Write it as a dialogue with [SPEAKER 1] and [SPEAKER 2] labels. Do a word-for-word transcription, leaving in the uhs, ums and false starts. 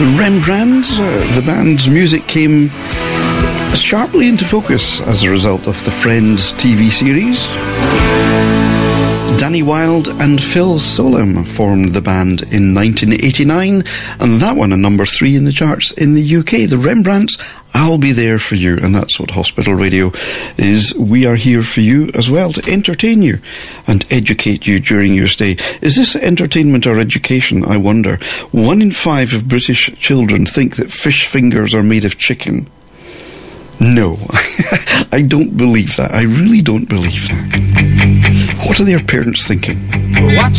[SPEAKER 1] The Rembrandts, uh, the band's music came sharply into focus as a result of the Friends T V series. Danny Wilde and Phil Solem formed the band in nineteen eighty-nine, and that one a number three in the charts in the U K. The Rembrandts, I'll Be There For You, and that's what Hospital Radio is. We are here for you as well, to entertain you and educate you during your stay. Is this entertainment or education, I wonder? One in five of British children think that fish fingers are made of chicken. No, I don't believe that. I really don't believe that. What are their parents thinking?
[SPEAKER 2] Watch